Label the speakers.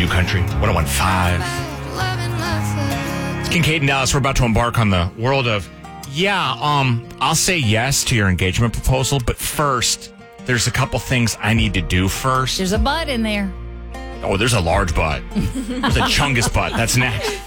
Speaker 1: New Country 101.5. It's Kincaid and Dallas. We're about to embark on the world of, I'll say yes to your engagement proposal, but first, there's a couple things I need to do first.
Speaker 2: There's a butt in there.
Speaker 1: Oh, there's a large butt. There's a chungus butt. That's next.